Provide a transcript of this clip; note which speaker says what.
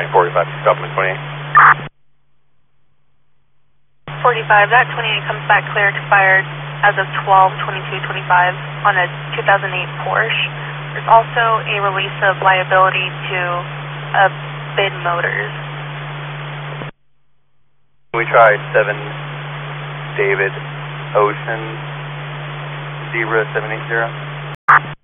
Speaker 1: 4945, supplement 28.
Speaker 2: 45, that 28 comes back clear, expired as of 12/22/25 on a 2008 Porsche. There's also a release of liability to Bid Motors.
Speaker 1: We tried 7 David Ocean 0780.